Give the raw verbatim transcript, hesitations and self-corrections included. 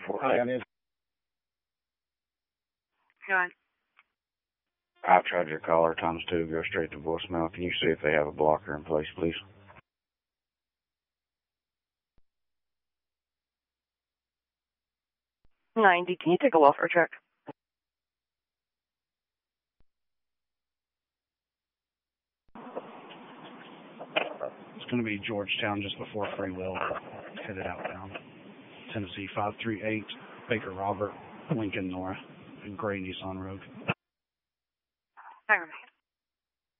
Hi, Onion. Go on. I've tried your caller times two, go straight to voicemail. Can you see if they have a blocker in place, please? ninety, can you take a welfare check? It's going to be Georgetown just before Freewill, headed outbound. Tennessee five three eight, Baker Robert, Lincoln Nora, and Gray Nissan Rogue.